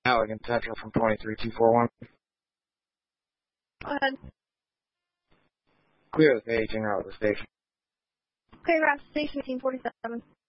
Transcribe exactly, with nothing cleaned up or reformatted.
Allegan Central from twenty-three two four one. Go ahead. Clear the paging out of the station. Okay, we're at station eighteen forty-seven.